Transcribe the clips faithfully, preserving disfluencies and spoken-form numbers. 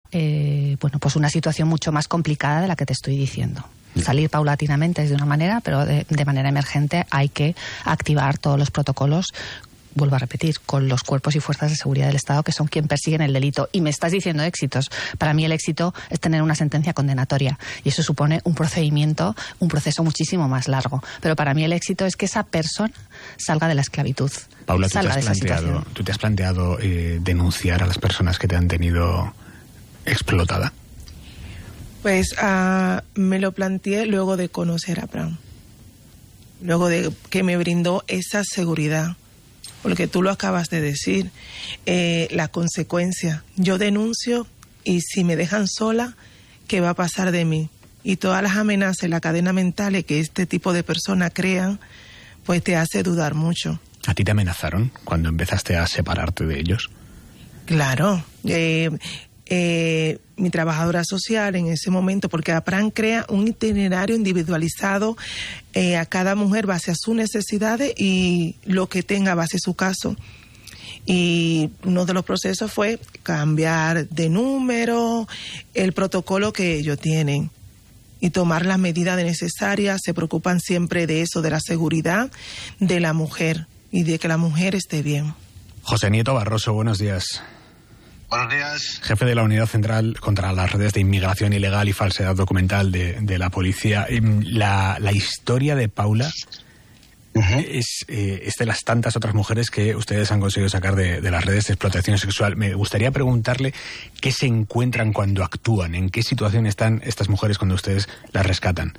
eh, bueno, pues una situación mucho más complicada de la que te estoy diciendo. Salir paulatinamente es de una manera, pero de, de manera emergente hay que activar todos los protocolos, vuelvo a repetir, con los cuerpos y fuerzas de seguridad del Estado, que son quien persiguen el delito. Y me estás diciendo éxitos. Para mí el éxito es tener una sentencia condenatoria, y eso supone un procedimiento, un proceso muchísimo más largo. Pero para mí el éxito es que esa persona salga de la esclavitud. Paula, tú te, salga has de esa planteado, situación. ¿tú te has planteado eh, denunciar a las personas que te han tenido explotada? Pues uh, me lo planteé luego de conocer a Abraham, luego de que me brindó esa seguridad, porque tú lo acabas de decir, eh, la consecuencia. Yo denuncio y si me dejan sola, ¿qué va a pasar de mí? Y todas las amenazas, la cadena mental que este tipo de personas crean, pues te hace dudar mucho. ¿A ti te amenazaron cuando empezaste a separarte de ellos? Claro. Eh, Eh, mi trabajadora social en ese momento, porque APRAN crea un itinerario individualizado eh, a cada mujer base a sus necesidades y lo que tenga base a su caso. Y uno de los procesos fue cambiar de número, el protocolo que ellos tienen y tomar las medidas necesarias. Se preocupan siempre de eso, de la seguridad de la mujer y de que la mujer esté bien. José Nieto Barroso, buenos días. Buenos días. Jefe de la Unidad Central contra las Redes de Inmigración Ilegal y Falsedad Documental de, de la Policía. La, la historia de Paula uh-huh. es, eh, es de las tantas otras mujeres que ustedes han conseguido sacar de, de las redes de explotación sexual. Me gustaría preguntarle qué se encuentran cuando actúan, en qué situación están estas mujeres cuando ustedes las rescatan.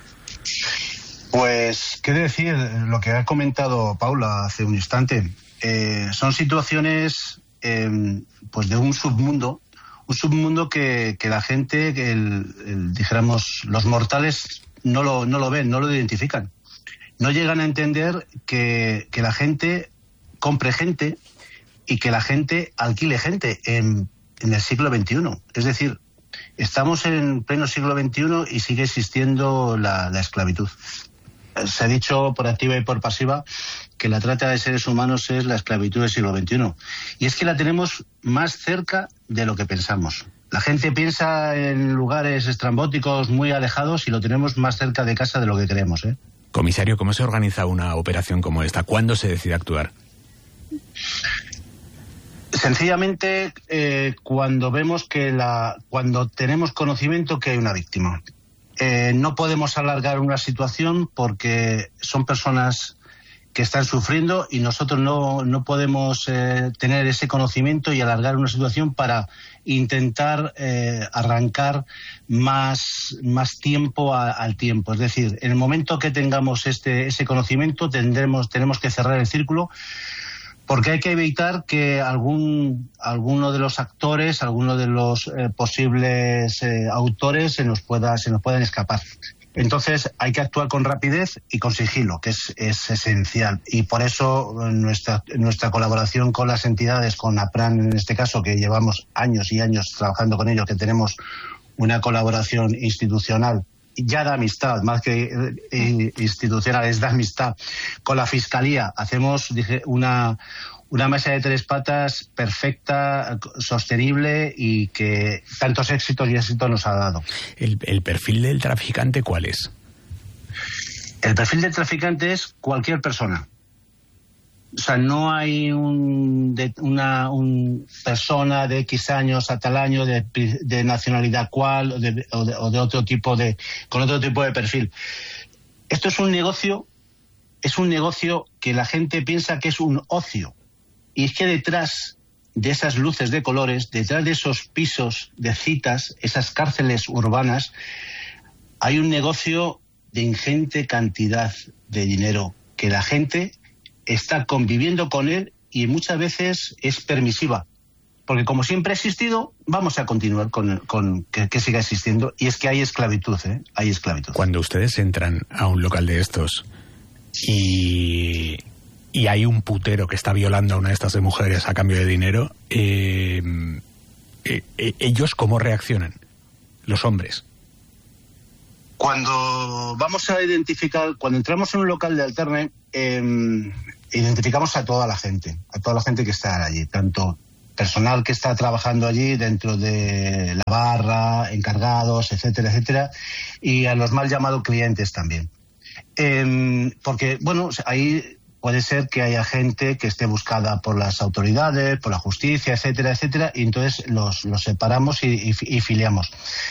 Pues, ¿qué decir? Lo que ha comentado Paula hace un instante. Eh, son situaciones... Eh, pues de un submundo, un submundo que, que la gente, que el, el, dijéramos, los mortales no lo, no lo ven, no lo identifican. No llegan a entender que, que la gente compre gente y que la gente alquile gente en, en el siglo veintiuno. Es decir, estamos en pleno siglo veintiuno y sigue existiendo la, la esclavitud. Se ha dicho por activa y por pasiva que la trata de seres humanos es la esclavitud del siglo veintiuno. Y es que la tenemos más cerca de lo que pensamos. La gente piensa en lugares estrambóticos muy alejados y lo tenemos más cerca de casa de lo que creemos, ¿eh? Comisario, ¿cómo se organiza una operación como esta? ¿Cuándo se decide actuar? Sencillamente, eh, cuando vemos que la, cuando tenemos conocimiento que hay una víctima. Eh, no podemos alargar una situación porque son personas que están sufriendo y nosotros no, no podemos eh, tener ese conocimiento y alargar una situación para intentar eh, arrancar más, más tiempo a, al tiempo. Es decir, en el momento que tengamos este, ese conocimiento tendremos, tenemos que cerrar el círculo, porque hay que evitar que algún alguno de los actores, alguno de los eh, posibles eh, autores se nos pueda se nos puedan escapar. Entonces hay que actuar con rapidez y con sigilo, que es, es esencial. Y por eso nuestra nuestra colaboración con las entidades, con APRAN en este caso, que llevamos años y años trabajando con ellos, que tenemos una colaboración institucional ya de amistad, más que eh, institucional, es de amistad. Con la Fiscalía hacemos dije, una, una mesa de tres patas perfecta, sostenible y que tantos éxitos y éxitos nos ha dado. ¿El, el perfil del traficante cuál es? El perfil del traficante es cualquier persona. O sea, no hay un, de, una un persona de X años a tal año, de, de nacionalidad cual, o de, o, de, o de otro tipo de, con otro tipo de perfil. Esto es un negocio, es un negocio que la gente piensa que es un ocio. Y es que detrás de esas luces de colores, detrás de esos pisos de citas, esas cárceles urbanas, hay un negocio de ingente cantidad de dinero que la gente está conviviendo con él y muchas veces es permisiva. Porque como siempre ha existido, vamos a continuar con, con que, que siga existiendo. Y es que hay esclavitud, ¿eh? Hay esclavitud. Cuando ustedes entran a un local de estos y, y hay un putero que está violando a una de estas de mujeres a cambio de dinero, eh, eh, eh, ¿ellos cómo reaccionan? Los hombres. Cuando vamos a identificar, cuando entramos en un local de alterne, eh, identificamos a toda la gente, a toda la gente que está allí, tanto personal que está trabajando allí dentro de la barra, encargados, etcétera, etcétera, y a los mal llamados clientes también. Eh, porque, bueno, ahí puede ser que haya gente que esté buscada por las autoridades, por la justicia, etcétera, etcétera, y entonces los, los separamos y, y, y filiamos.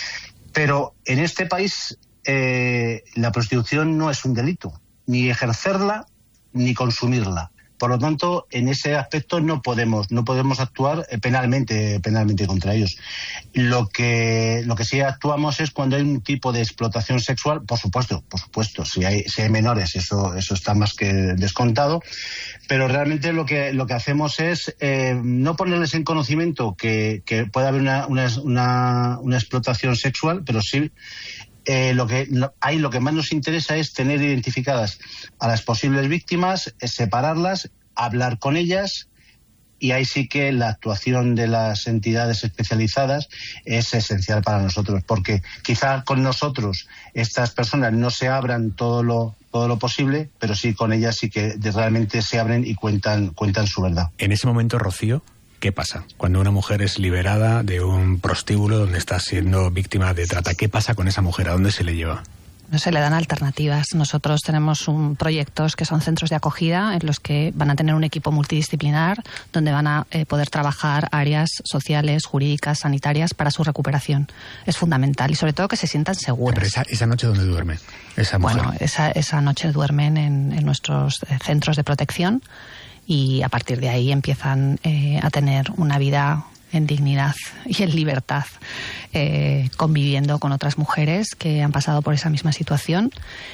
Pero en este país eh, la prostitución no es un delito, ni ejercerla ni consumirla. Por lo tanto, en ese aspecto no podemos no podemos actuar penalmente penalmente contra ellos. Lo que lo que sí actuamos es cuando hay un tipo de explotación sexual, por supuesto, por supuesto, si hay si hay menores, eso eso está más que descontado, pero realmente lo que lo que hacemos es eh, no ponerles en conocimiento que, que puede haber una, una, una, una explotación sexual, pero sí Eh, lo que lo, ahí lo que más nos interesa es tener identificadas a las posibles víctimas, es separarlas, hablar con ellas, y ahí sí que la actuación de las entidades especializadas es esencial para nosotros, porque quizá con nosotros estas personas no se abran todo lo todo lo posible, pero sí con ellas sí que realmente se abren y cuentan cuentan su verdad. En ese momento, Rocío, ¿qué pasa cuando una mujer es liberada de un prostíbulo donde está siendo víctima de trata? ¿Qué pasa con esa mujer? ¿A dónde se le lleva? No se le dan alternativas. Nosotros tenemos un, proyectos que son centros de acogida en los que van a tener un equipo multidisciplinar donde van a eh, poder trabajar áreas sociales, jurídicas, sanitarias para su recuperación. Es fundamental y sobre todo que se sientan seguras. Pero esa, esa noche, ¿dónde duerme esa mujer? Bueno, esa, esa noche duermen en, en nuestros centros de protección. Y a partir de ahí empiezan eh, a tener una vida en dignidad y en libertad, eh, conviviendo con otras mujeres que han pasado por esa misma situación,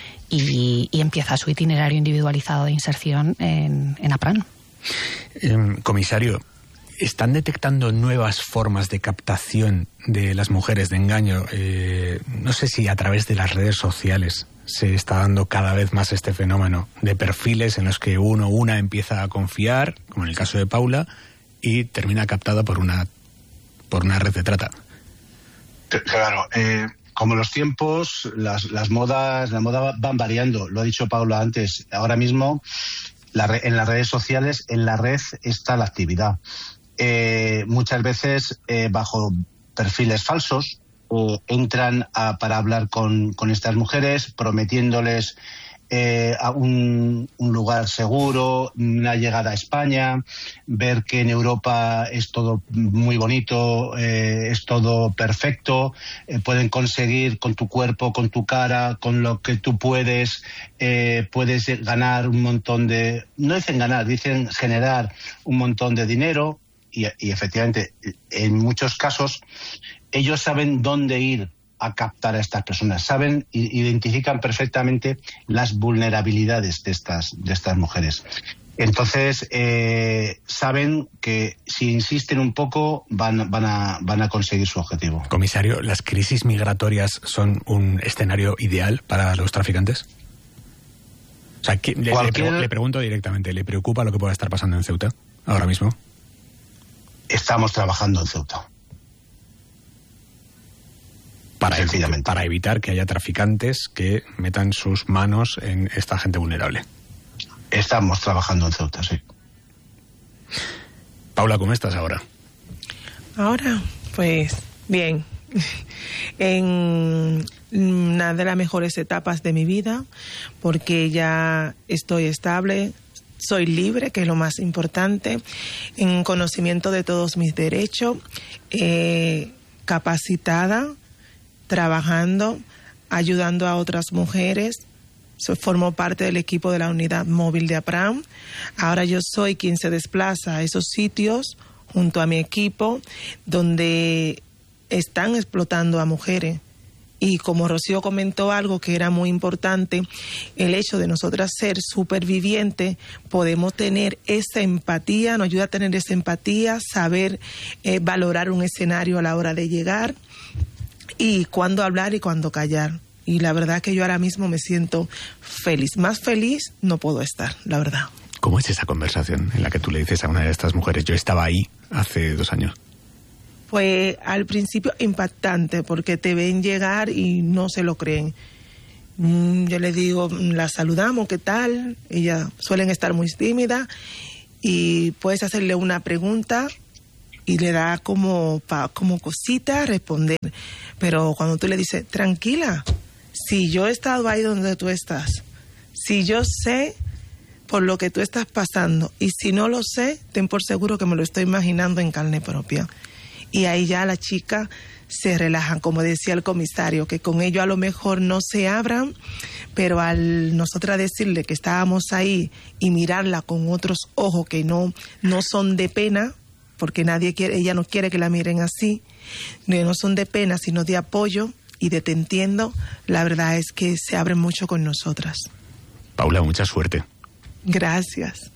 y, y empieza su itinerario individualizado de inserción en, en APRAN. Eh, comisario, ¿están detectando nuevas formas de captación de las mujeres, de engaño? Eh, no sé si a través de las redes sociales se está dando cada vez más este fenómeno de perfiles en los que uno una empieza a confiar, como en el caso de Paula, y termina captada por una por una red de trata. Claro, eh, como los tiempos, las, las modas, la moda van variando. Lo ha dicho Paula antes. Ahora mismo, la re, en las redes sociales, en la red está la actividad. Eh, muchas veces eh, bajo perfiles falsos. Eh, entran a, para hablar con, con estas mujeres, prometiéndoles eh, a un, un lugar seguro, una llegada a España, ver que en Europa es todo muy bonito, eh, es todo perfecto, eh, pueden conseguir con tu cuerpo, con tu cara, con lo que tú puedes, eh, puedes ganar un montón de... No dicen ganar, dicen generar un montón de dinero. Y, y efectivamente, en muchos casos, ellos saben dónde ir a captar a estas personas, saben, identifican perfectamente las vulnerabilidades de estas, de estas mujeres. Entonces, eh, saben que si insisten un poco, van, van, a, van a conseguir su objetivo. Comisario, ¿las crisis migratorias son un escenario ideal para los traficantes? O sea, le, Cualquier... le, le pregunto directamente, ¿le preocupa lo que pueda estar pasando en Ceuta ahora mismo? Estamos trabajando en Ceuta. Para, ev- para evitar que haya traficantes que metan sus manos en esta gente vulnerable. Estamos trabajando en Ceuta, sí. Paula, ¿cómo estás ahora? Ahora, pues, bien. En una de las mejores etapas de mi vida, porque ya estoy estable, soy libre, que es lo más importante, en conocimiento de todos mis derechos, eh, capacitada, trabajando, ayudando a otras mujeres. So, formo parte del equipo de la unidad móvil de APRAN. Ahora yo soy quien se desplaza a esos sitios junto a mi equipo donde están explotando a mujeres. Y como Rocío comentó algo que era muy importante, el hecho de nosotras ser supervivientes, podemos tener esa empatía, nos ayuda a tener esa empatía, saber eh, valorar un escenario a la hora de llegar y cuándo hablar y cuándo callar. Y la verdad que yo ahora mismo me siento feliz. Más feliz no puedo estar, la verdad. ¿Cómo es esa conversación en la que tú le dices a una de estas mujeres, yo estaba ahí hace dos años? Pues al principio impactante, porque te ven llegar y no se lo creen. Yo le digo, la saludamos, ¿qué tal? Ellas suelen estar muy tímidas y puedes hacerle una pregunta y le da como, pa, como cosita responder. Pero cuando tú le dices, tranquila, si yo he estado ahí donde tú estás, si yo sé por lo que tú estás pasando, y si no lo sé, ten por seguro que me lo estoy imaginando en carne propia. Y ahí ya la chica se relajan, como decía el comisario, que con ello a lo mejor no se abran, pero al nosotras decirle que estábamos ahí y mirarla con otros ojos que no, no son de pena, porque nadie quiere, ella no quiere que la miren así, no son de pena, sino de apoyo y de te entiendo, la verdad es que se abren mucho con nosotras. Paula, mucha suerte. Gracias.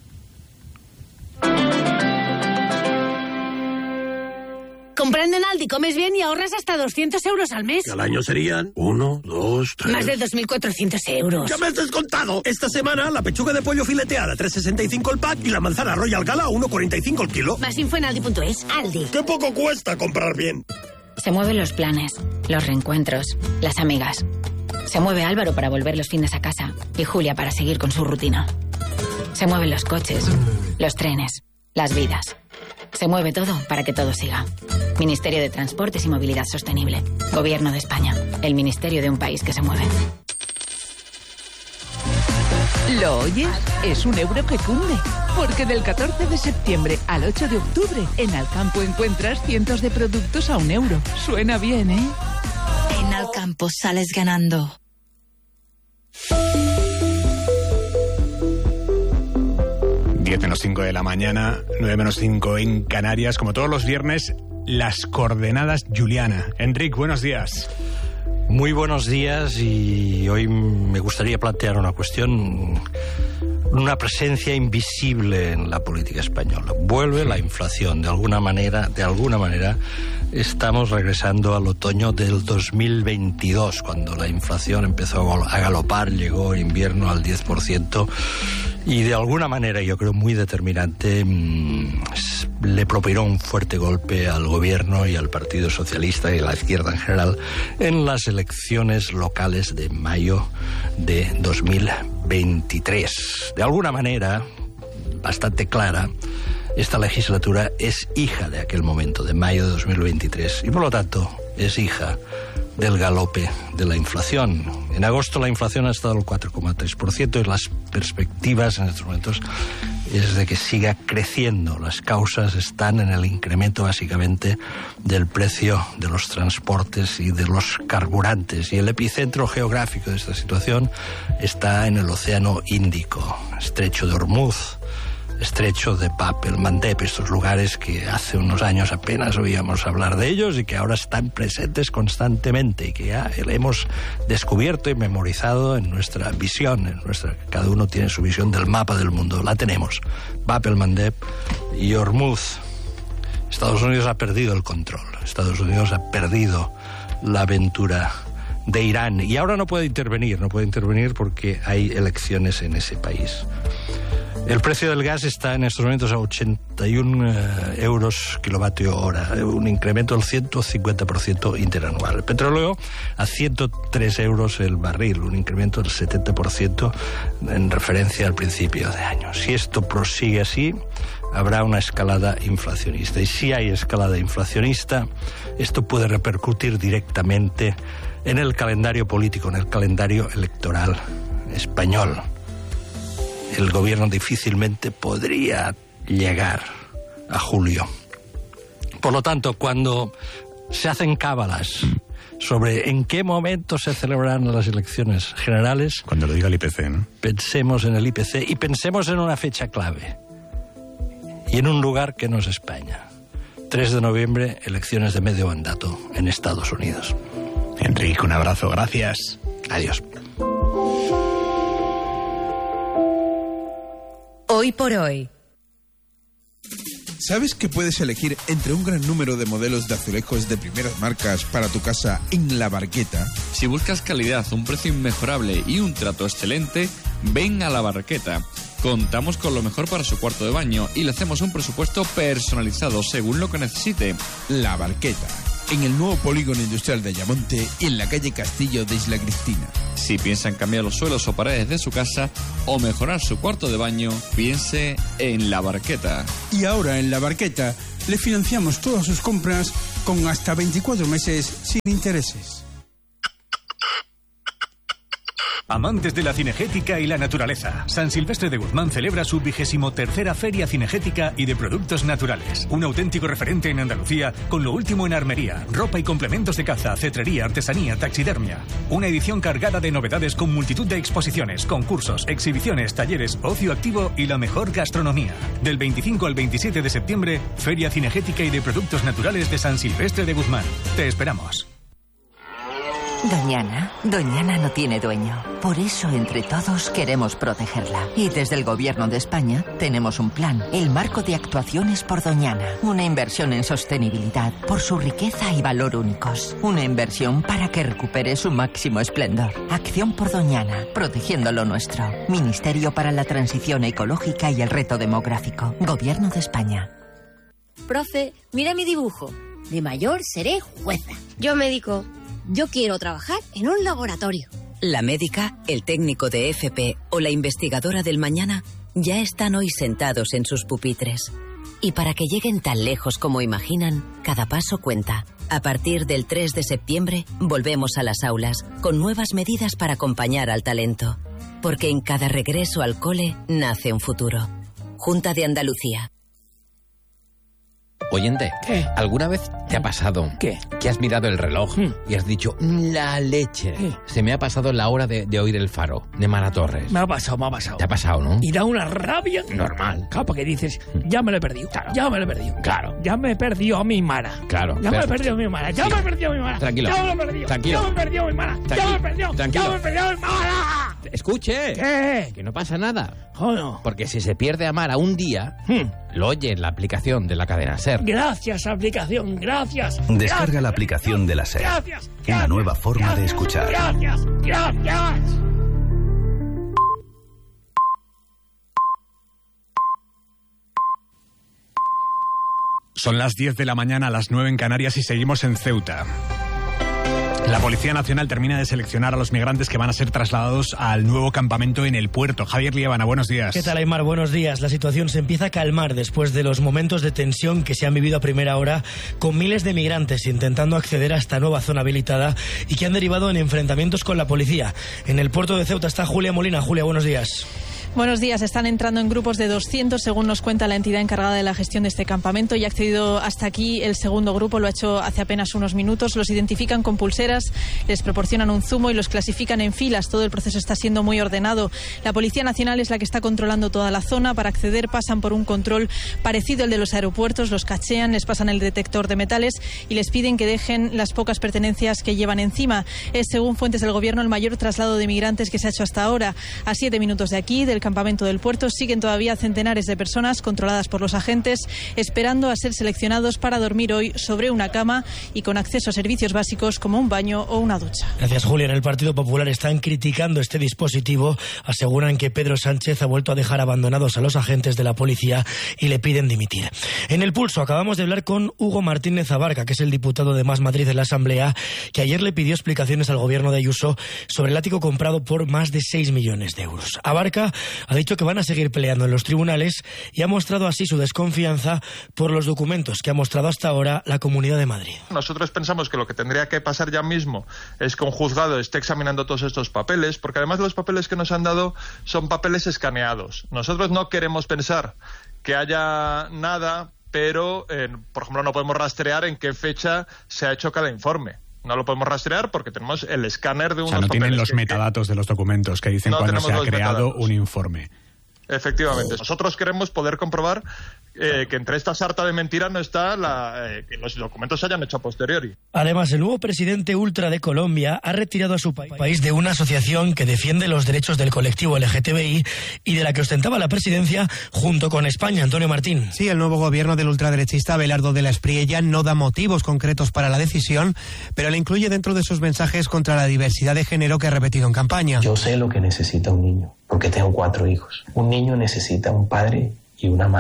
Comprando en Aldi comes bien y ahorras hasta doscientos euros al mes. Al año serían uno, dos, tres... Más de dos mil cuatrocientos euros. ¡Ya me has descontado! Esta semana la pechuga de pollo fileteada tres sesenta y cinco el pack y la manzana Royal Gala uno cuarenta y cinco el kilo. Más info en aldi punto es. Aldi. ¡Qué poco cuesta comprar bien! Se mueven los planes, los reencuentros, las amigas. Se mueve Álvaro para volver los fines a casa y Julia para seguir con su rutina. Se mueven los coches, los trenes, las vidas. Se mueve todo para que todo siga. Ministerio de Transportes y Movilidad Sostenible. Gobierno de España. El ministerio de un país que se mueve. ¿Lo oyes? Es un euro que cunde. Porque del catorce de septiembre al ocho de octubre, en Alcampo encuentras cientos de productos a un euro. Suena bien, ¿eh? En Alcampo sales ganando. diez menos cinco de la mañana, nueve menos cinco en Canarias. Como todos los viernes, las coordenadas Juliana. Enric, buenos días. Muy buenos días, y hoy me gustaría plantear una cuestión, una presencia invisible en la política española. Vuelve la inflación, de alguna manera, de alguna manera estamos regresando al otoño del dos mil veintidós, cuando la inflación empezó a galopar, llegó invierno al diez por ciento. Y de alguna manera, yo creo muy determinante, mmm, le propinó un fuerte golpe al gobierno y al Partido Socialista y a la izquierda en general en las elecciones locales de mayo de dos mil veintitrés. De alguna manera, bastante clara, esta legislatura es hija de aquel momento, de mayo de dos mil veintitrés, y por lo tanto es hija del galope de la inflación. En agosto la inflación ha estado al cuatro coma tres por ciento y las perspectivas en estos momentos es de que siga creciendo. Las causas están en el incremento básicamente del precio de los transportes y de los carburantes, y el epicentro geográfico de esta situación está en el Océano Índico, Estrecho de Hormuz, Estrecho de Bab el Mandeb, estos lugares que hace unos años apenas oíamos hablar de ellos y que ahora están presentes constantemente y que ya hemos descubierto y memorizado en nuestra visión, en nuestra, cada uno tiene su visión del mapa del mundo, la tenemos. Bab el Mandeb y Hormuz. Estados Unidos ha perdido el control, Estados Unidos ha perdido la aventura de Irán y ahora no puede intervenir, no puede intervenir porque hay elecciones en ese país. El precio del gas está en estos momentos a ochenta y uno eh, euros kilovatio hora, un incremento del ciento cincuenta por ciento interanual. El petróleo a ciento tres euros el barril, un incremento del setenta por ciento en referencia al principio de año. Si esto prosigue así, habrá una escalada inflacionista. Y si hay escalada inflacionista, esto puede repercutir directamente en el calendario político, en el calendario electoral español. El gobierno difícilmente podría llegar a julio. Por lo tanto, cuando se hacen cábalas sobre en qué momento se celebrarán las elecciones generales... Cuando lo diga el I P C, ¿no? Pensemos en el I P C y pensemos en una fecha clave. Y en un lugar que no es España. tres de noviembre, elecciones de medio mandato en Estados Unidos. Enrique, un abrazo, gracias. Adiós. Hoy por hoy. ¿Sabes que puedes elegir entre un gran número de modelos de azulejos de primeras marcas para tu casa en La Barqueta? Si buscas calidad, un precio inmejorable y un trato excelente, ven a La Barqueta. Contamos con lo mejor para su cuarto de baño y le hacemos un presupuesto personalizado según lo que necesite. La Barqueta. en el nuevo polígono industrial de Ayamonte y en la calle Castillo de Isla Cristina. Si piensan cambiar los suelos o paredes de su casa o mejorar su cuarto de baño, piense en La Barqueta. Y ahora en La Barqueta le financiamos todas sus compras con hasta veinticuatro meses sin intereses. Amantes de la cinegética y la naturaleza, San Silvestre de Guzmán celebra su vigésimo tercera Feria Cinegética y de Productos Naturales. Un auténtico referente en Andalucía con lo último en armería, ropa y complementos de caza, cetrería, artesanía, taxidermia. Una edición cargada de novedades con multitud de exposiciones, concursos, exhibiciones, talleres, ocio activo y la mejor gastronomía. Del veinticinco al veintisiete de septiembre, Feria Cinegética y de Productos Naturales de San Silvestre de Guzmán. Te esperamos. Doñana, Doñana no tiene dueño. Por eso, entre todos, queremos protegerla. Y desde el Gobierno de España tenemos un plan, el Marco de Actuaciones por Doñana. Una inversión en sostenibilidad por su riqueza y valor únicos. Una inversión para que recupere su máximo esplendor. Acción por Doñana, protegiendo lo nuestro. Ministerio para la Transición Ecológica y el Reto Demográfico. Gobierno de España. Profe, mira mi dibujo. De mayor seré jueza. Yo médico. Yo quiero trabajar en un laboratorio. La médica, el técnico de F P o la investigadora del mañana ya están hoy sentados en sus pupitres. Y para que lleguen tan lejos como imaginan, cada paso cuenta. A partir del tres de septiembre, volvemos a las aulas con nuevas medidas para acompañar al talento. Porque en cada regreso al cole nace un futuro. Junta de Andalucía. Oyente, ¿qué? ¿Alguna vez te ha pasado ¿Qué? que has mirado el reloj ¿Mm? y has dicho, la leche? ¿Qué? Se me ha pasado la hora de, de oír el faro, de Mara Torres. Me ha pasado, me ha pasado. ¿Te ha pasado, no? Y da una rabia. Normal. Claro, porque dices, ya me lo he perdido. Claro. Ya me lo he perdido. Claro. Ya me he perdido a mi Mara. Claro. Ya pero... me he perdido a mi Mara. Ya sí. me he perdido a mi Mara. Tranquilo. Ya me lo he perdido. Tranquilo. Ya me he perdido a mi Mara. Tranquilo. Ya me he perdido. Tranquilo. Ya me he perdido a mi Mara. Escuche. ¿Qué? Que no pasa nada. ¿O no? Porque si se pierde a Mara un día, hmm. lo oye en la aplicación de la cadena SER. Gracias, aplicación. Gracias. Descarga gracias. la aplicación de la SER. Gracias. Una gracias, nueva forma gracias, de escuchar. Gracias. Gracias. Son las diez de la mañana, las nueve en Canarias y seguimos en Ceuta. La Policía Nacional termina de seleccionar a los migrantes que van a ser trasladados al nuevo campamento en el puerto. Javier Liébana, buenos días. ¿Qué tal, Aymar? Buenos días. La situación se empieza a calmar después de los momentos de tensión que se han vivido a primera hora con miles de migrantes intentando acceder a esta nueva zona habilitada y que han derivado en enfrentamientos con la policía. En el puerto de Ceuta está Julia Molina. Julia, buenos días. Buenos días. Están entrando en grupos de doscientos, según nos cuenta la entidad encargada de la gestión de este campamento, y ha accedido hasta aquí el segundo grupo. Lo ha hecho hace apenas unos minutos. Los identifican con pulseras, les proporcionan un zumo y los clasifican en filas. Todo el proceso está siendo muy ordenado. La Policía Nacional es la que está controlando toda la zona. Para acceder pasan por un control parecido al de los aeropuertos. Los cachean, les pasan el detector de metales y les piden que dejen las pocas pertenencias que llevan encima. Es, según fuentes del Gobierno, el mayor traslado de migrantes que se ha hecho hasta ahora. A siete minutos de aquí, del campamento del puerto, siguen todavía centenares de personas controladas por los agentes, esperando a ser seleccionados para dormir hoy sobre una cama y con acceso a servicios básicos como un baño o una ducha. Gracias, Julia. En el Partido Popular están criticando este dispositivo. Aseguran que Pedro Sánchez ha vuelto a dejar abandonados a los agentes de la policía y le piden dimitir. En El Pulso acabamos de hablar con Hugo Martínez Abarca, que es el diputado de Más Madrid de la Asamblea, que ayer le pidió explicaciones al gobierno de Ayuso sobre el ático comprado por más de seis millones de euros. Abarca ha dicho que van a seguir peleando en los tribunales y ha mostrado así su desconfianza por los documentos que ha mostrado hasta ahora la Comunidad de Madrid. Nosotros pensamos que lo que tendría que pasar ya mismo es que un juzgado esté examinando todos estos papeles, porque además los papeles que nos han dado son papeles escaneados. Nosotros no queremos pensar que haya nada, pero, eh, por ejemplo, no podemos rastrear en qué fecha se ha hecho cada informe. No lo podemos rastrear porque tenemos el escáner de unos papeles. O sea, no tienen los que, metadatos de los documentos que dicen no cuando se ha creado metadatos. un informe. Efectivamente. Nosotros queremos poder comprobar eh, que entre esta sarta de mentiras no está la, eh, que los documentos se hayan hecho a posteriori. Además, el nuevo presidente ultra de Colombia ha retirado a su pa- país de una asociación que defiende los derechos del colectivo L G T B I y de la que ostentaba la presidencia junto con España. Antonio Martín. Sí, el nuevo gobierno del ultraderechista Abelardo de la Espriella no da motivos concretos para la decisión, pero la incluye dentro de sus mensajes contra la diversidad de género que ha repetido en campaña. Yo sé lo que necesita un niño, porque tengo cuatro hijos. Un niño necesita un padre y una madre.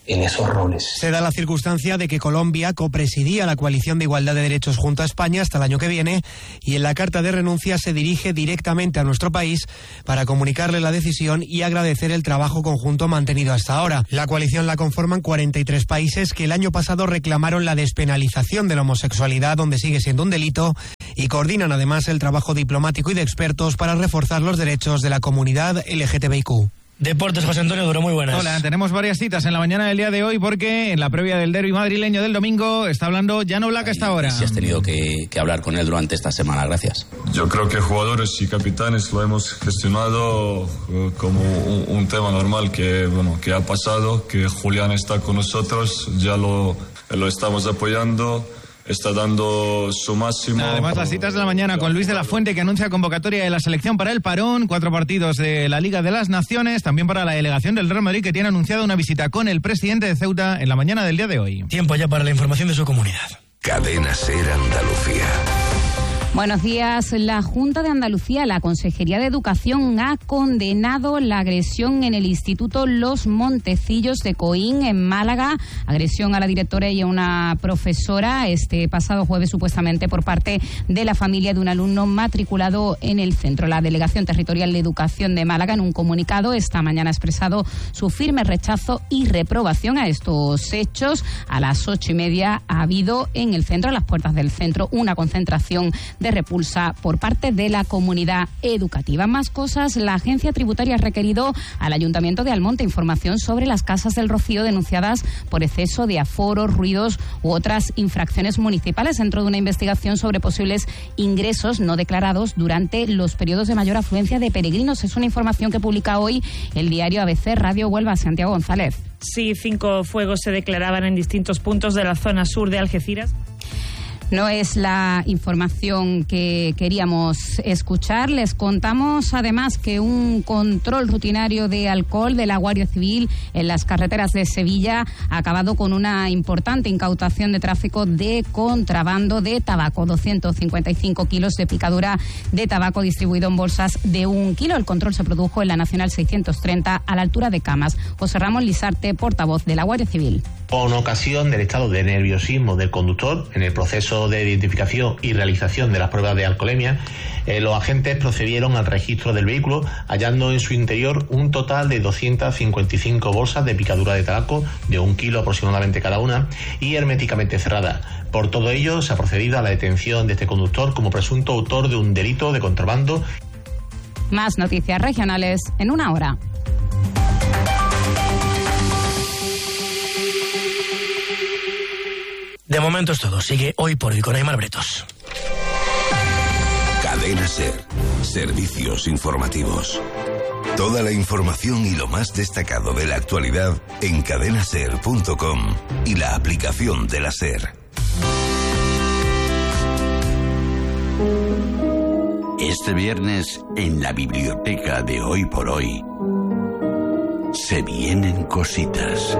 en esos roles. Se da la circunstancia de que Colombia copresidía la coalición de igualdad de derechos junto a España hasta el año que viene y en la carta de renuncia se dirige directamente a nuestro país para comunicarle la decisión y agradecer el trabajo conjunto mantenido hasta ahora. La coalición la conforman cuarenta y tres países que el año pasado reclamaron la despenalización de la homosexualidad, donde sigue siendo un delito, y coordinan además el trabajo diplomático y de expertos para reforzar los derechos de la comunidad L G T B I Q. Deportes, José Antonio Duro, muy buenas. Hola, tenemos varias citas en la mañana del día de hoy porque en la previa del derbi madrileño del domingo está hablando Jan Oblak hasta ahora. Si has tenido que, que hablar con él durante esta semana, gracias. Yo creo que jugadores y capitanes lo hemos gestionado uh, como un, un tema normal que, bueno, que ha pasado, que Julián está con nosotros, ya lo, lo estamos apoyando. Está dando su máximo. Además, las citas de la mañana con Luis de la Fuente, que anuncia convocatoria de la selección para el parón, cuatro partidos de la Liga de las Naciones, también para la delegación del Real Madrid, que tiene anunciado una visita con el presidente de Ceuta en la mañana del día de hoy. Tiempo ya para la información de su comunidad. Cadena SER Andalucía. Buenos días. La Junta de Andalucía, la Consejería de Educación, ha condenado la agresión en el Instituto Los Montecillos de Coín, en Málaga. Agresión a la directora y a una profesora este pasado jueves, supuestamente por parte de la familia de un alumno matriculado en el centro. La Delegación Territorial de Educación de Málaga, en un comunicado, esta mañana ha expresado su firme rechazo y reprobación a estos hechos. A las ocho y media ha habido en el centro, a las puertas del centro, una concentración de repulsa por parte de la comunidad educativa. Más cosas, la agencia tributaria ha requerido al Ayuntamiento de Almonte información sobre las casas del Rocío denunciadas por exceso de aforo, ruidos u otras infracciones municipales dentro de una investigación sobre posibles ingresos no declarados durante los periodos de mayor afluencia de peregrinos. Es una información que publica hoy el diario A B C Radio Huelva. Santiago González. Sí, cinco fuegos se declaraban en distintos puntos de la zona sur de Algeciras. No es la información que queríamos escuchar. Les contamos además que un control rutinario de alcohol de la Guardia Civil en las carreteras de Sevilla ha acabado con una importante incautación de tráfico de contrabando de tabaco. doscientos cincuenta y cinco kilos de picadura de tabaco distribuido en bolsas de un kilo. El control se produjo en la Nacional seiscientos treinta a la altura de Camas. José Ramón Lisarte, portavoz de la Guardia Civil. Con ocasión del estado de nerviosismo del conductor en el proceso de identificación y realización de las pruebas de alcoholemia, eh, los agentes procedieron al registro del vehículo, hallando en su interior un total de doscientas cincuenta y cinco bolsas de picadura de tabaco de un kilo aproximadamente cada una y herméticamente cerradas. Por todo ello, se ha procedido a la detención de este conductor como presunto autor de un delito de contrabando. Más noticias regionales en una hora. De momento es todo. Sigue Hoy por Hoy con Aymar Bretos. Cadena SER. Servicios informativos. Toda la información y lo más destacado de la actualidad en cadena ser punto com y la aplicación de la SER. Este viernes, en la biblioteca de Hoy por Hoy, se vienen cositas.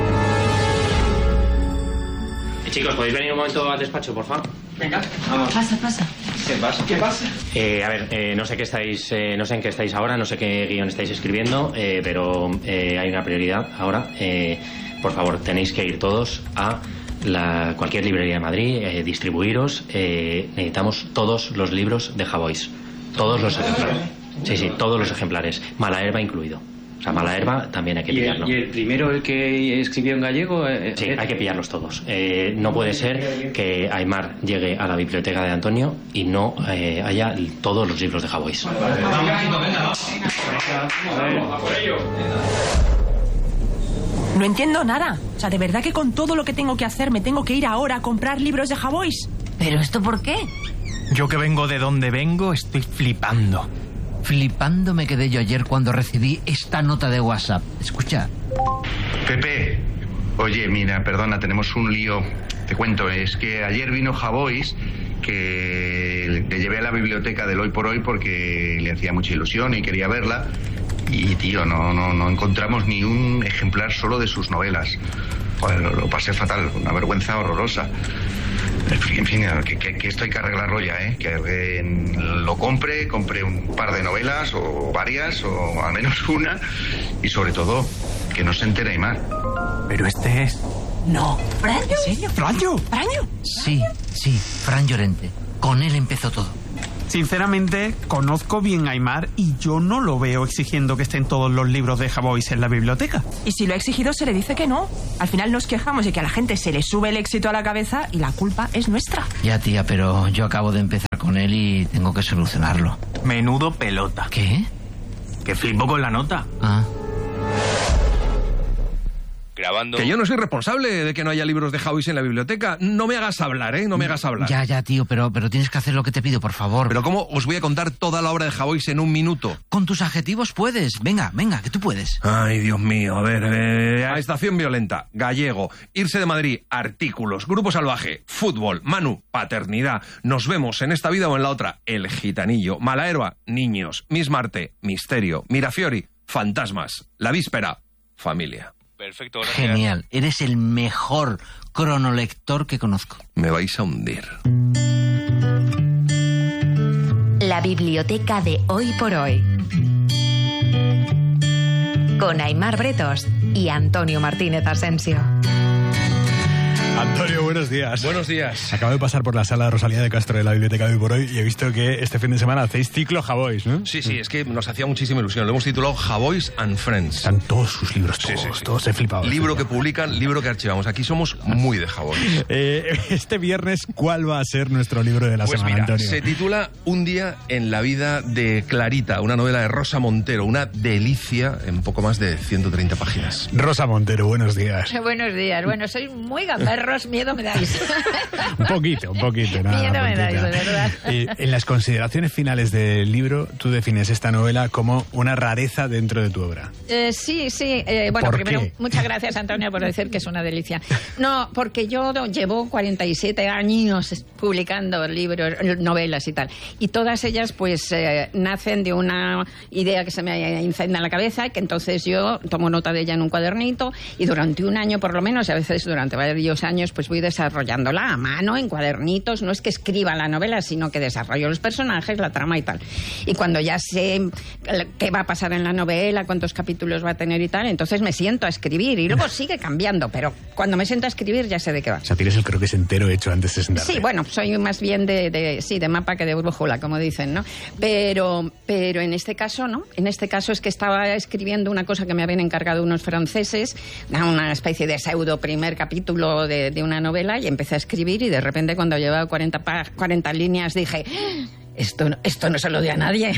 Chicos, ¿podéis venir un momento al despacho, por favor? Venga, vamos. Pasa, pasa. ¿Qué pasa? ¿Qué pasa? Eh, a ver, eh, no sé qué estáis, eh, no sé en qué estáis ahora, no sé qué guión estáis escribiendo, eh, pero eh, hay una prioridad ahora. Eh, por favor, tenéis que ir todos a la, cualquier librería de Madrid, eh, distribuiros. Eh, necesitamos todos los libros de Javois, todos los ejemplares. Sí, sí, todos los ejemplares, Mala Herba incluido. O sea, Mala Herba también hay que pillarlo. ¿Y el, y el primero, el que escribió en gallego? Eh, sí, hay que pillarlos todos. Eh, no puede ser que Aymar llegue a la biblioteca de Antonio y no eh, haya todos los libros de Javois. No entiendo nada. O sea, de verdad que con todo lo que tengo que hacer me tengo que ir ahora a comprar libros de Javois. ¿Pero esto por qué? Yo que vengo de donde vengo estoy flipando. Flipando me quedé yo ayer cuando recibí esta nota de WhatsApp. Escucha. Pepe, oye, mira, perdona, tenemos un lío. Te cuento, es que ayer vino Javois, que le llevé a la biblioteca del Hoy por Hoy porque le hacía mucha ilusión y quería verla. Y, tío, no, no, no encontramos ni un ejemplar solo de sus novelas. Joder, lo, lo pasé fatal, una vergüenza horrorosa. En fin, que, que, que esto hay que arreglarlo ya, ¿eh? Que eh, lo compre, compre un par de novelas o varias o al menos una y sobre todo que no se entere Aymar. Pero este es... No. ¿Fran? ¿En serio? ¿Franjo? ¿Franjo? Sí, sí, Fran Llorente. Con él empezó todo. Sinceramente, conozco bien a Aymar y yo no lo veo exigiendo que estén todos los libros de Javois en la biblioteca. Y si lo ha exigido, se le dice que no. Al final nos quejamos de que a la gente se le sube el éxito a la cabeza y la culpa es nuestra. Ya, tía, pero yo acabo de empezar con él y tengo que solucionarlo. Menudo pelota. ¿Qué? Que flipo con la nota. Ah. Grabando. Que yo no soy responsable de que no haya libros de Javois en la biblioteca. No me hagas hablar, ¿eh? No me hagas hablar. Ya, ya, tío, pero, pero tienes que hacer lo que te pido, por favor. Pero ¿cómo os voy a contar toda la obra de Javois en un minuto? Con tus adjetivos puedes. Venga, venga, que tú puedes. Ay, Dios mío, a ver... Eh, a Estación Violenta, Gallego, Irse de Madrid, Artículos, Grupo Salvaje, Fútbol, Manu, Paternidad, Nos vemos en esta vida o en la otra, El Gitanillo, Malaherba, Niños, Miss Marte, Misterio, Mirafiori, Fantasmas, La Víspera, Familia. Perfecto, gracias. Genial, eres el mejor cronolector que conozco. Me vais a hundir. La biblioteca de Hoy por Hoy. Con Aymar Bretos y Antonio Martínez Asensio. Antonio, buenos días. Buenos días. Acabo de pasar por la sala Rosalía de Castro de la Biblioteca de Hoy por Hoy y he visto que este fin de semana hacéis ciclo Javois, ¿no? Sí, sí, es que nos hacía muchísima ilusión. Lo hemos titulado Javois and Friends. Están todos sus libros, todos, sí, sí, sí. todos he flipado. Libro que publican, libro que archivamos. Aquí somos muy de Javois. Eh, este viernes, ¿cuál va a ser nuestro libro de la pues semana, mira, Antonio? Se titula Un día en la vida de Clarita, una novela de Rosa Montero, una delicia en poco más de ciento treinta páginas. Rosa Montero, buenos días. Buenos días. Bueno, soy muy gamberros, miedo me dais. Un poquito, un poquito. Nada, miedo me dais, de verdad. Eh, en las consideraciones finales del libro, tú defines esta novela como una rareza dentro de tu obra. Eh, sí, sí. Eh, bueno, ¿Por primero, qué? muchas gracias, Antonio, por decir que es una delicia. No, porque yo llevo cuarenta y siete años publicando libros, novelas y tal. Y todas ellas, pues, eh, nacen de una idea que se me incendia en la cabeza, que entonces yo tomo nota de ella en un cuadernito y durante un año, por lo menos, y a veces durante varios años, pues voy desarrollándola a mano, en cuadernitos. No es que escriba la novela, sino que desarrollo los personajes, la trama y tal. Y cuando ya sé qué va a pasar en la novela, cuántos capítulos va a tener y tal, entonces me siento a escribir. Y luego sigue cambiando, pero cuando me siento a escribir ya sé de qué va. O sea, tienes el croquis entero hecho antes de sentarte. Sí, bueno, soy más bien de, de, sí, de mapa que de brújula, como dicen, ¿no? Pero, pero en este caso, ¿no? En este caso es que estaba escribiendo una cosa que me habían encargado unos franceses, una especie de pseudo primer capítulo de, de una novela, y empecé a escribir y de repente cuando llevaba cuarenta, cuarenta líneas dije... Esto, esto no se lo dio a nadie.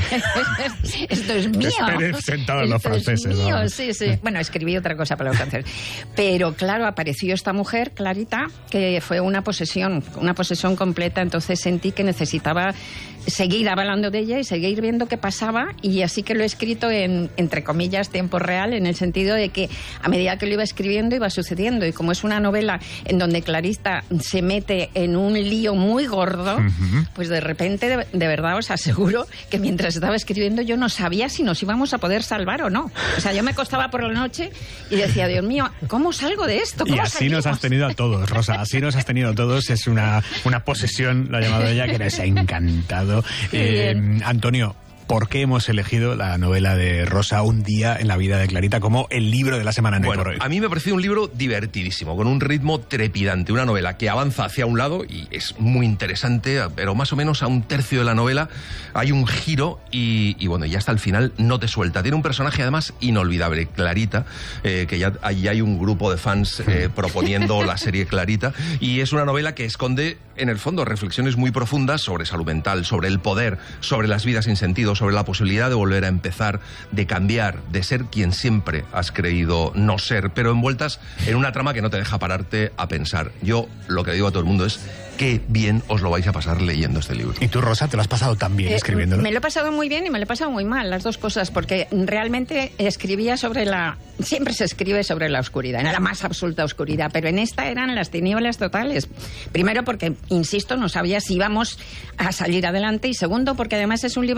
Esto es mío. Sentados los franceses. Mío, ¿no? Sí, sí. Bueno, escribí otra cosa para los franceses. Pero claro, apareció esta mujer, Clarita, que fue una posesión, una posesión completa. Entonces sentí que necesitaba seguir hablando de ella y seguir viendo qué pasaba. Y así que lo he escrito en, entre comillas, tiempo real, en el sentido de que a medida que lo iba escribiendo iba sucediendo. Y como es una novela en donde Clarita se mete en un lío muy gordo, uh-huh. pues de repente, de, de verdad os aseguro que mientras estaba escribiendo yo no sabía si nos íbamos a poder salvar o no. O sea, yo me acostaba por la noche y decía, Dios mío, ¿cómo salgo de esto? ¿Cómo y así salimos? Nos has tenido a todos, Rosa, así nos has tenido a todos. Es una, una posesión, la ha llamado ella, que les ha encantado. Eh, Antonio, ¿por qué hemos elegido la novela de Rosa, Un día en la vida de Clarita, como el libro de la semana en Bueno, Hoy por Hoy? A mí me ha parecido un libro divertidísimo, con un ritmo trepidante, una novela que avanza hacia un lado y es muy interesante, pero más o menos a un tercio de la novela hay un giro y, y bueno, ya hasta el final no te suelta. Tiene un personaje además inolvidable, Clarita, eh, que ya ahí hay un grupo de fans eh, proponiendo la serie Clarita, y es una novela que esconde en el fondo reflexiones muy profundas sobre salud mental, sobre el poder, sobre las vidas sin sentido, sobre la posibilidad de volver a empezar, de cambiar, de ser quien siempre has creído no ser, pero envueltas en una trama que no te deja pararte a pensar. Yo lo que digo a todo el mundo es qué bien os lo vais a pasar leyendo este libro. ¿Y tú, Rosa, te lo has pasado tan bien eh, escribiéndolo? Me lo he pasado muy bien y me lo he pasado muy mal, las dos cosas, porque realmente escribía sobre la... Siempre se escribe sobre la oscuridad, en la más absoluta oscuridad, pero en esta eran las tinieblas totales. Primero porque, insisto, no sabía si íbamos a salir adelante, y segundo porque además es un libro que está escrito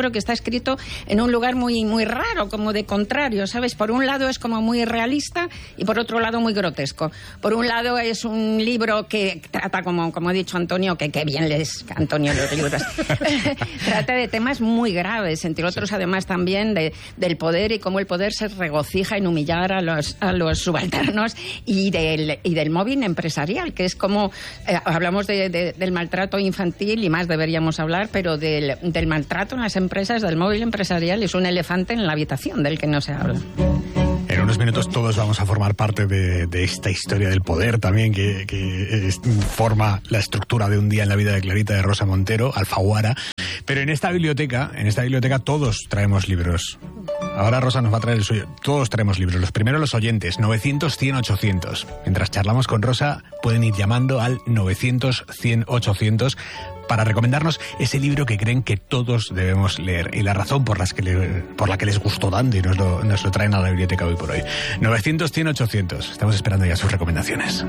escrito en un lugar muy, muy raro, como de contrario, ¿sabes? Por un lado es como muy realista y por otro lado muy grotesco. Por un lado es un libro que trata, como, como ha dicho Antonio, que qué bien lees, Antonio, los libros. Trata de temas muy graves, entre otros además también de, del poder y cómo el poder se regocija en humillar a los, a los subalternos y del, y del móvil empresarial, que es como, eh, hablamos de, de, del maltrato infantil y más deberíamos hablar, pero del, del maltrato en las empresas, del móvil empresarial, es un elefante en la habitación del que no se habla. En unos minutos todos vamos a formar parte de, de esta historia del poder también, que, que es, forma la estructura de un día en la vida de Clarita de Rosa Montero, Alfaguara. Pero en esta biblioteca, en esta biblioteca todos traemos libros. Ahora Rosa nos va a traer el suyo. Todos traemos libros. Los primeros los oyentes, novecientos cien ochocientos. Mientras charlamos con Rosa, pueden ir llamando al novecientos cien ochocientos para recomendarnos ese libro que creen que todos debemos leer y la razón por, las que le, por la que les gustó tanto y nos lo, nos lo traen a la biblioteca hoy por hoy. novecientos cien ochocientos. Estamos esperando ya sus recomendaciones.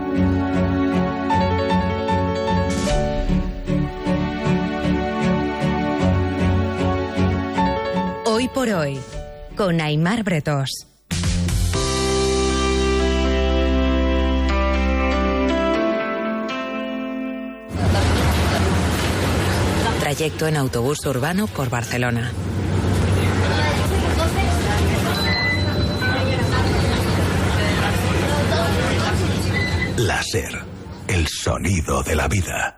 Hoy por hoy, con Aimar Bretos. Trayecto en autobús urbano por Barcelona. Láser, el sonido de la vida.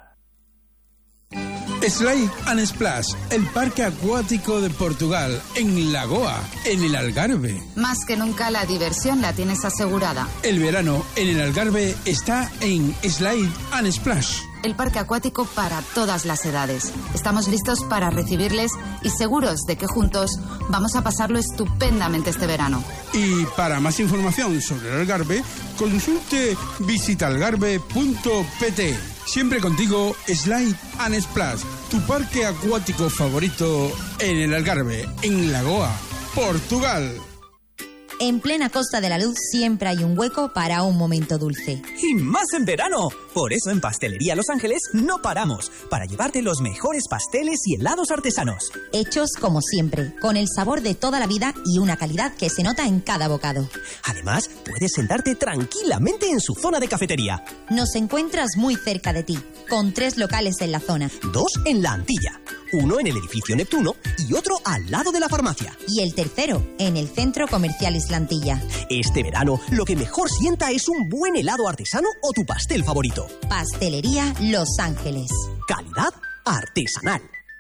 Slide and Splash, el parque acuático de Portugal, en Lagoa, en el Algarve. Más que nunca la diversión la tienes asegurada. El verano en el Algarve está en Slide and Splash. El parque acuático para todas las edades. Estamos listos para recibirles y seguros de que juntos vamos a pasarlo estupendamente este verano. Y para más información sobre el Algarve, consulte visitalgarve punto pt. Siempre contigo, Slide and Splash, tu parque acuático favorito en el Algarve, en Lagoa, Portugal. En plena Costa de la Luz siempre hay un hueco para un momento dulce. ¡Y más en verano! Por eso en Pastelería Los Ángeles no paramos, para llevarte los mejores pasteles y helados artesanos. Hechos como siempre, con el sabor de toda la vida y una calidad que se nota en cada bocado. Además, puedes sentarte tranquilamente en su zona de cafetería. Nos encuentras muy cerca de ti, con tres locales en la zona. Dos en La Antilla, uno en el edificio Neptuno y otro al lado de la farmacia. Y el tercero, en el Centro Comercial Islantilla. Este verano, lo que mejor sienta es un buen helado artesano o tu pastel favorito. Pastelería Los Ángeles. Calidad artesanal.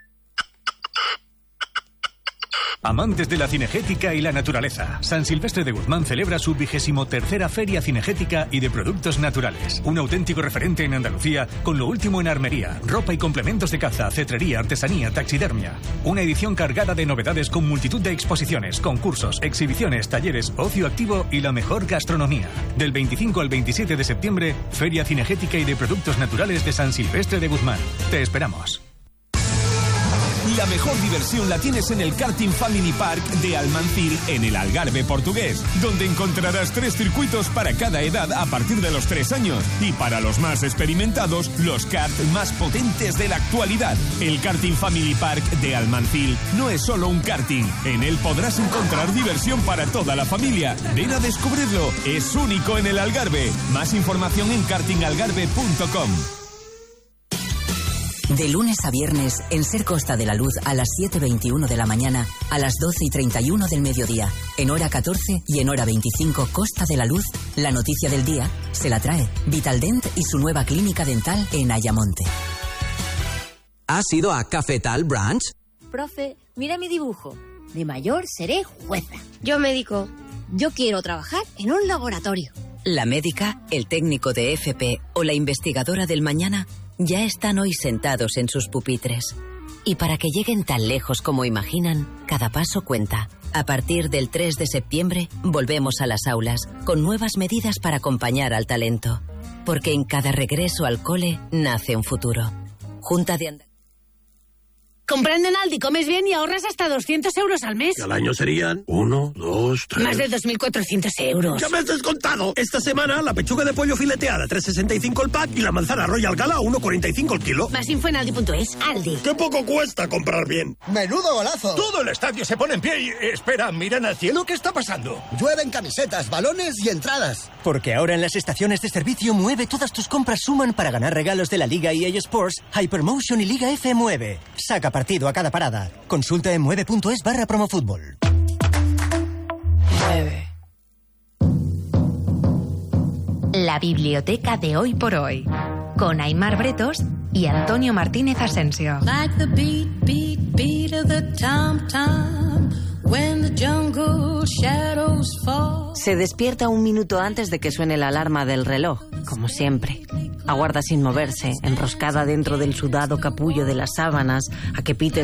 Amantes de la cinegética y la naturaleza, San Silvestre de Guzmán celebra su vigésimo tercera Feria Cinegética y de Productos Naturales. Un auténtico referente en Andalucía con lo último en armería, ropa y complementos de caza, cetrería, artesanía, taxidermia. Una edición cargada de novedades con multitud de exposiciones, concursos, exhibiciones, talleres, ocio activo y la mejor gastronomía. Del veinticinco al veintisiete de septiembre, Feria Cinegética y de Productos Naturales de San Silvestre de Guzmán. Te esperamos. La mejor diversión la tienes en el Karting Family Park de Almancil, en el Algarve portugués, donde encontrarás tres circuitos para cada edad a partir de los tres años y para los más experimentados, los karts más potentes de la actualidad. El Karting Family Park de Almancil no es solo un karting, en él podrás encontrar diversión para toda la familia. Ven a descubrirlo, es único en el Algarve. Más información en karting algarve punto com. De lunes a viernes, en Ser Costa de la Luz, a las siete veintiuno de la mañana, a las doce y treinta y uno del mediodía, en hora catorce y en hora veinticinco, Costa de la Luz, la noticia del día se la trae Vitaldent y su nueva clínica dental en Ayamonte. ¿Has ido a Cafetal Branch? Profe, mira mi dibujo. De mayor seré jueza. Yo médico. Yo quiero trabajar en un laboratorio. La médica, el técnico de F P o la investigadora del mañana ya están hoy sentados en sus pupitres. Y para que lleguen tan lejos como imaginan, cada paso cuenta. A partir del tres de septiembre, volvemos a las aulas, con nuevas medidas para acompañar al talento. Porque en cada regreso al cole nace un futuro. Junta de Andalucía. Comprando en Aldi comes bien y ahorras hasta doscientos euros al mes. Y al año serían uno, dos, tres... Más de dos mil cuatrocientos euros. ¡Ya me has descontado! Esta semana la pechuga de pollo fileteada tres sesenta y cinco el pack y la manzana Royal Gala a uno cuarenta y cinco el kilo. Más info en aldi punto es. Aldi. ¡Qué poco cuesta comprar bien! ¡Menudo golazo! Todo el estadio se pone en pie y... Espera, miran al cielo, ¿qué está pasando? Llueven camisetas, balones y entradas. Porque ahora en las estaciones de servicio Mueve todas tus compras suman para ganar regalos de la Liga E A Sports, Hypermotion y Liga F Mueve. Saca partido a cada parada. Consulta en mueve punto es barra promofutbol. Mueve. La biblioteca de hoy por hoy. Con Aimar Bretos y Antonio Martínez Asensio. Like the beat, beat, beat of the tom-tom. When the jungle shadows fall. Se despierta un minuto antes de que suene la alarma del reloj, como siempre. Aguarda sin moverse, enroscada dentro del sudado capullo de las sábanas, a que pite